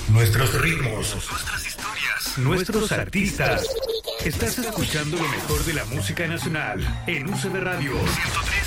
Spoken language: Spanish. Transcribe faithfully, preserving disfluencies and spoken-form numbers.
nuestros ritmos, nuestras historias, nuestros artistas. Estás escuchando lo mejor de la música nacional en U C B Radio ciento tres.